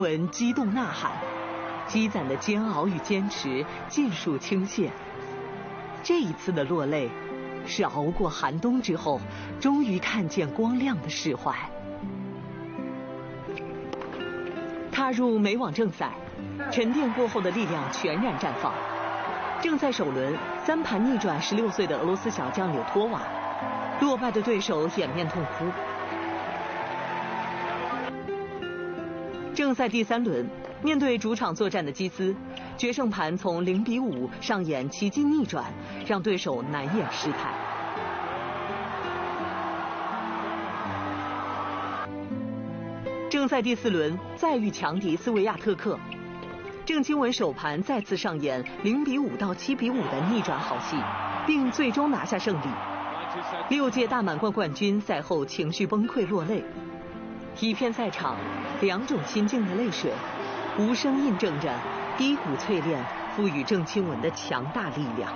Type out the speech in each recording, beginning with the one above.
文激动呐喊，积攒的煎熬与坚持尽数倾泻。这一次的落泪，是熬过寒冬之后，终于看见光亮的释怀。踏入美网正赛，沉淀过后的力量全然绽放。正赛首轮3盘逆转16岁的俄罗斯小将柳托娃，落败的对手掩面痛哭。正赛第3轮，面对主场作战的基斯，决胜盘从0-5上演奇迹逆转，让对手难掩失态。正赛第4轮，再遇强敌斯维亚特克，郑钦文首盘再次上演0-5到7-5的逆转好戏，并最终拿下胜利。6届大满贯冠军赛后情绪崩溃落泪，一片赛场2种心境的泪水，无声印证着低谷淬炼赋予郑钦文的强大力量。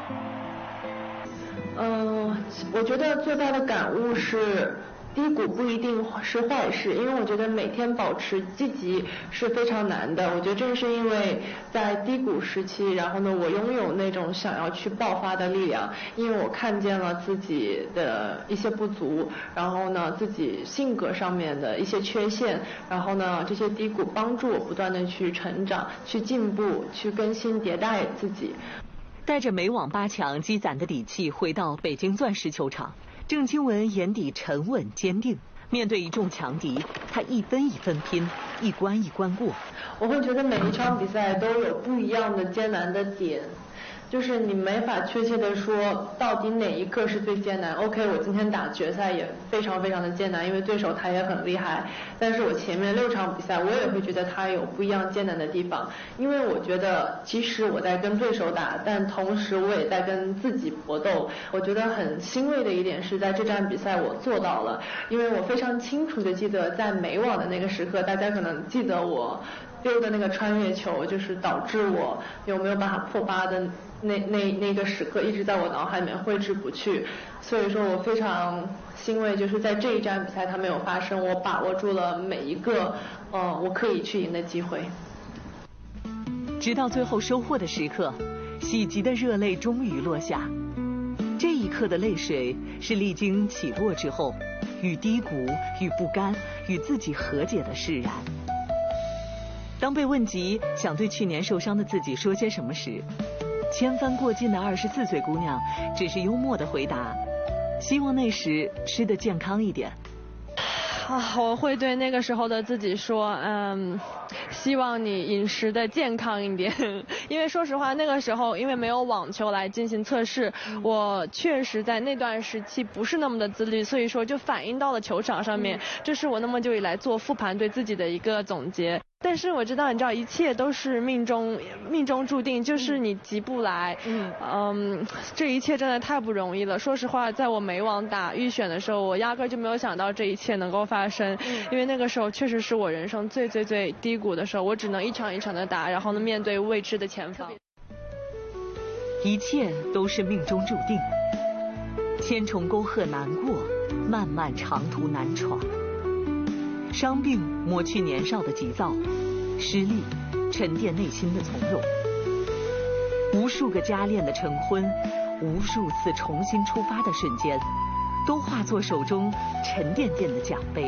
我觉得最大的感悟是，低谷不一定是坏事，因为我觉得每天保持积极是非常难的。我觉得正是因为在低谷时期，然后呢，我拥有那种想要去爆发的力量，因为我看见了自己的一些不足，然后呢，自己性格上面的一些缺陷，然后呢，这些低谷帮助我不断的去成长、去进步、去更新迭代自己。 带着美网8强积攒的底气回到北京钻石球场，郑钦文眼底沉稳坚定，面对一众强敌，他一分一分拼，一关一关过。 我会觉得每一场比赛都有不一样的艰难的点，就是你没法确切的说到底哪一个是最艰难。OK， 我今天打决赛也非常非常的艰难，因为对手他也很厉害，但是我前面6场比赛我也会觉得他有不一样艰难的地方，因为我觉得其实我在跟对手打，但同时我也在跟自己搏斗。我觉得很欣慰的一点是在这场比赛我做到了，因为我非常清楚的记得在美网的那个时刻，大家可能记得我丢的那个穿越球，就是导致我有没有办法破8的那个时刻一直在我脑海里面挥之不去。所以说我非常欣慰，就是在这一站比赛它没有发生，我把握住了每一个我可以去赢的机会。 直到最后收获的时刻，喜极的热泪终于落下。这一刻的泪水是历经起落之后，与低谷、与不甘、与自己和解的释然。当被问及想对去年受伤的自己说些什么时，千帆过尽的24岁姑娘只是幽默地回答：希望那时吃得健康一点。 我会对那个时候的自己说，希望你饮食的健康一点，因为说实话那个时候因为没有网球来进行测试，我确实在那段时期不是那么的自律，所以说就反映到了球场上面，这是我那么久以来做复盘对自己的一个总结。但是我知道，你知道一切都是命中注定，就是你急不来。这一切真的太不容易了。说实话，在我美网打预选的时候，我压根就没有想到这一切能够发生，因为那个时候确实是我人生最低谷的时候，我只能一场一场的打，然后呢面对未知的前方。 一切都是命中注定，千重沟壑难过，漫漫长途难闯。伤病磨去年少的急躁，失利沉淀内心的从容。无数个加练的成婚，无数次重新出发的瞬间，都化作手中沉甸甸的奖杯。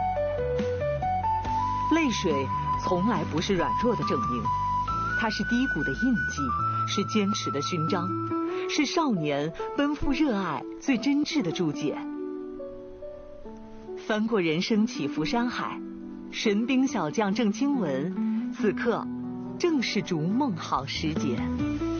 泪水从来不是软弱的证明，它是低谷的印记，是坚持的勋章，是少年奔赴热爱最真挚的注解。翻过人生起伏山海，神兵小将郑钦文，此刻正是逐梦好时节。